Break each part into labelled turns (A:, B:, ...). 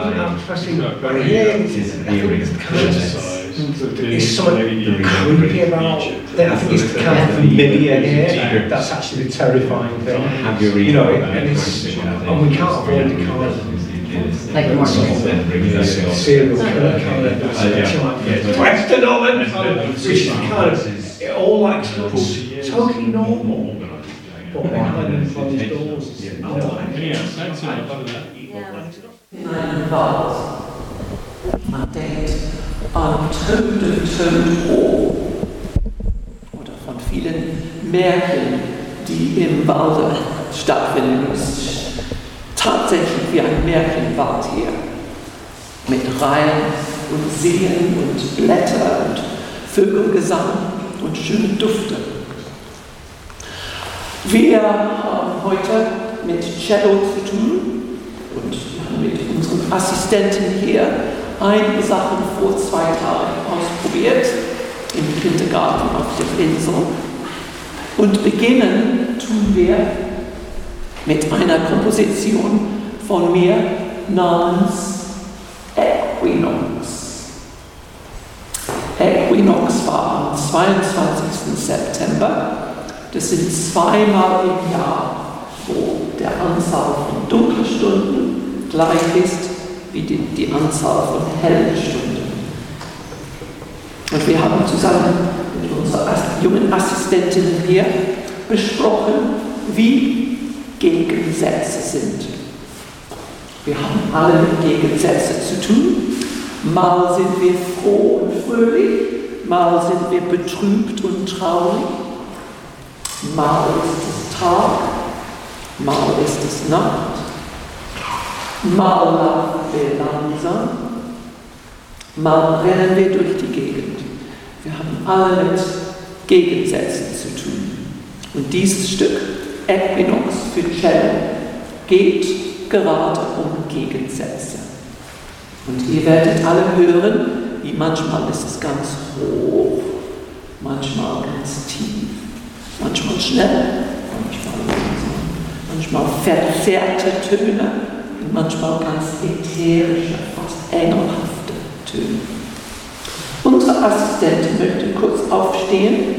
A: especially when here, it's something creepy about. I think it's the kind of familiar here that's actually the terrifying thing. You know, and we can't avoid the kind of
B: like more
A: serial killer kind of Western Omen, which is kind of it all like looks totally normal, but behind closed doors.
C: Man denkt an Toad Hall oder von vielen Märchen, die im Walde stattfinden. Es ist tatsächlich wie ein Märchenwald hier, mit Reihen und Seen und Blätter und Vögelgesang und schönen Düfte. Wir haben heute mit Cello zu tun und mit unseren Assistenten hier einige Sachen vor 2 Tagen ausprobiert im Kindergarten auf der Insel. Und beginnen tun wir mit einer Komposition von mir namens Equinox. Equinox war am 22. September. Das sind 2-mal im Jahr, wo der Anzahl von Dunkelstunden gleich ist wie die Anzahl von hellen Stunden. Und wir haben zusammen mit unserer jungen Assistentin hier besprochen, wie Gegensätze sind. Wir haben alle mit Gegensätzen zu tun. Mal sind wir froh und fröhlich, mal sind wir betrübt und traurig. Mal ist es Tag, mal ist es Nacht. Mal laufen wir langsam, mal rennen wir durch die Gegend. Wir haben alle mit Gegensätzen zu tun. Und dieses Stück, Equinox für Cello, geht gerade um Gegensätze. Und ihr werdet alle hören, wie manchmal ist es ganz hoch, manchmal ganz tief, manchmal schnell, manchmal langsam, manchmal verzerrte Töne und manchmal ganz ätherische, fast engelhafte Töne. Unsere Assistentin möchte kurz aufstehen.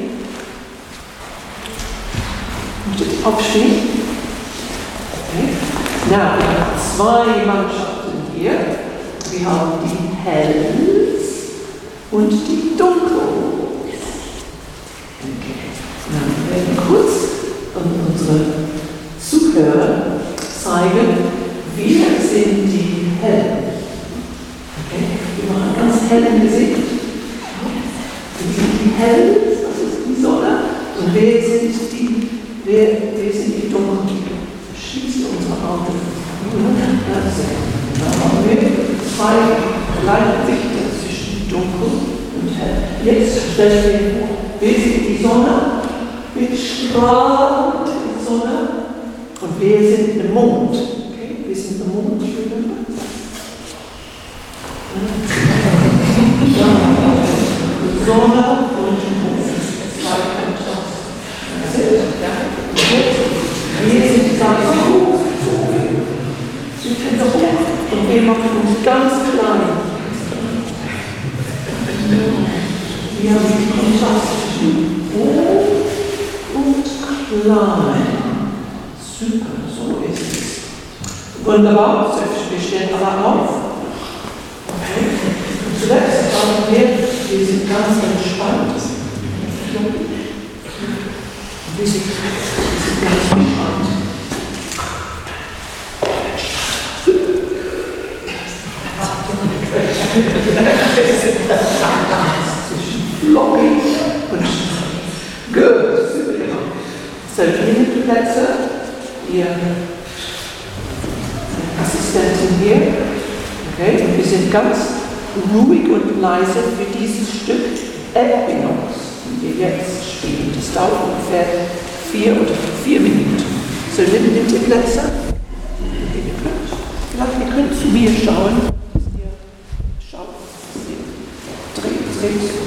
C: Möchtet ihr aufstehen? Okay. Na, wir haben 2 Mannschaften hier. Wir haben die Hells und die Dunkels. Okay. Na, wir werden kurz unsere Zuhörer zeigen, wir sind die Hellen. Okay. Wir machen ganz hell im Gesicht. Wir sind die Hells, das ist die Sonne. Und wir sind die Dunklen. Schließt unsere Augen. Da haben wir 2 Gleichgewichte zwischen dunkel und hell. Jetzt stellen wir vor, wir sind die Sonne, wir strahlen die Sonne und wir sind der Mond. Okay? Wir sind der Mond. Sonne und Mond. Wir sind ganz hoch. Und wir machen uns ganz klein. Wir haben den Kontrast zwischen hoch und klein. Super, so ist es. Wunderbar, wir stehen alle auf. Okay. Und zuletzt haben wir sind ganz entspannt. Wir sind ganz entspannt. Floppy und good. So, hier sind die Plätze. Ihr Assistentin hier. Okay, und wir sind ganz ruhig und leise für dieses Stück Equinox, das wir jetzt spielen. Das dauert ungefähr 4 Minuten. So, nehmt ihr Plätze. Ihr könnt zu mir schauen. Dreht.